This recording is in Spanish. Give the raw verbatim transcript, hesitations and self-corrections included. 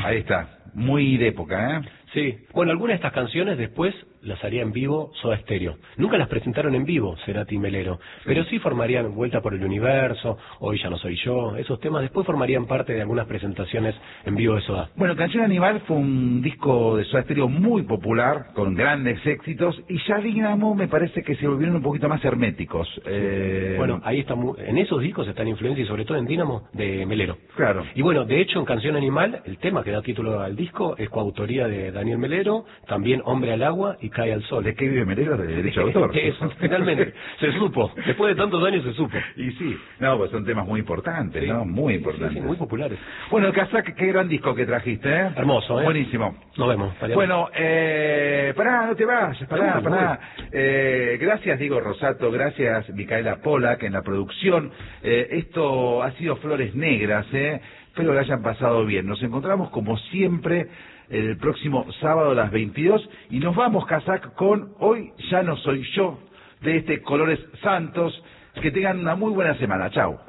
Ahí está, muy de época, ¿eh? Sí, bueno, algunas de estas canciones después las haría en vivo Soda Stereo. Nunca las presentaron en vivo, Cerati y Melero, pero sí formarían Vuelta por el Universo, Hoy ya no soy yo. Esos temas después formarían parte de algunas presentaciones en vivo de Soda. Bueno, Canción Animal fue un disco de Soda Stereo muy popular, con grandes éxitos, y ya Dínamo me parece que se volvieron un poquito más herméticos. Eh... Bueno, ahí está, en esos discos está la influencia, y sobre todo en Dínamo, de Melero. Claro. Y bueno, de hecho en Canción Animal, el tema que da título al disco es coautoría de Daniel Melero, también Hombre al Agua y Cae al Sol. ¿De qué vive Melero? De derecho de autor. Eso, finalmente, se supo. Después de tantos años se supo. Y sí, no, pues son temas muy importantes, sí, ¿no? Muy importantes. Sí, sí, muy populares. Bueno, el Casac, qué gran disco que trajiste, ¿eh? Hermoso, ¿eh? Buenísimo. Nos vemos. Mariano. Bueno, eh, pará, no te vayas, pará, pará. Eh, gracias, Diego Rosato, gracias, Micaela Polak, en la producción. Eh, esto ha sido Flores Negras, ¿eh? Espero que hayan pasado bien. Nos encontramos, como siempre, el próximo sábado a las veintidós, y nos vamos, Casac, con Hoy ya no soy yo, de este Colores Santos. Que tengan una muy buena semana. Chau.